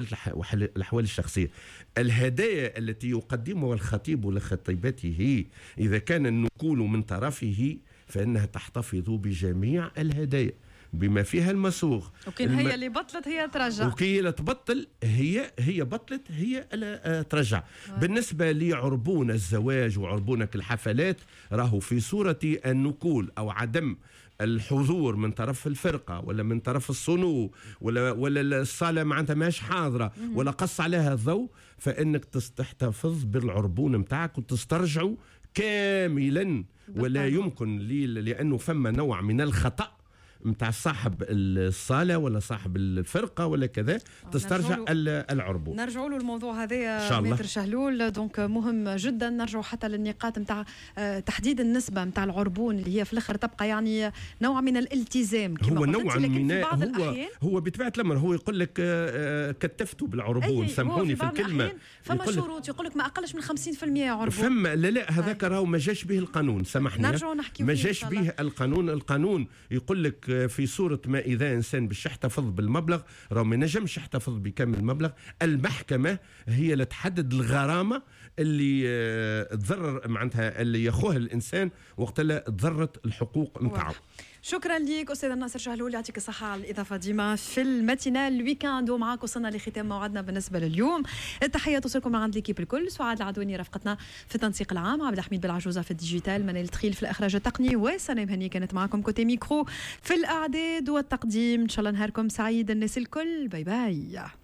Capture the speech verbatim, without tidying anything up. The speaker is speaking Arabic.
والأحوال الشخصية. الهدايا التي يقدمها الخطيب لخطيبته إذا كان النقول من طرفه فإنها تحتفظ بجميع الهدايا بما فيها المسوغ. وكان الم... هي اللي بطلت هي ترجع، وكي اللي تبطل هي هي بطلت هي اللي ترجع. بالنسبة لعربون الزواج وعربون الحفلات راهو في صورة النقول أو عدم الحضور من طرف الفرقة ولا من طرف الصنو ولا ولا الصالة معناتها ماش حاضرة ولا قص عليها الضوء، فإنك تحتفظ بالعربون متاعك وتسترجعوا كاملا. ولا يمكن لي لأنه فما نوع من الخطأ متاع صاحب الصالة ولا صاحب الفرقة ولا كذا تسترجع العربون. نرجعوا له الموضوع هذا يا متر شهلول. دونك مهم جدا نرجعوا حتى للنقاط متاع تحديد النسبة متاع العربون اللي هي في الآخر تبقى يعني نوع من الالتزام كما هو نوع من هو هو بطبيعة الأمر هو يقول لك كتفتوا بالعربون. سامحوني في, في الكلمة. فما شروط يقول لك ما أقلش من خمسين بالمئة عربون. فما لا لا هذاك راهو ما جاش به القانون. سامحني نرجعوا نحكي ما جاش به القانون. القانون يقول لك في صورة ما إذا إنسان باش يحتفظ بالمبلغ راهو ما نجمش يحتفظ بكامل المبلغ. المحكمة هي اللي تحدد الغرامة اللي اه تضرر معناتها اللي ياخوها الإنسان وقت اللي تضرت الحقوق نتاعو. شكرا لك أستاذ ناصر شهلول، يعطيك الصحة على الإضافة ديما في الماتينال الويكاند. ومعاك وصلنا لختام موعدنا بالنسبة لليوم. التحية توصلكم من عند ليكيب الكل. سعاد العدواني رفقتنا في التنسيق العام، عبد الحميد بالعجوزة في الديجيتال، منال تخيل في الإخراج التقني، وسناء هني كانت معكم كوتي ميكرو في الإعداد والتقديم. إن شاء الله نهاركم سعيد الناس الكل. باي باي.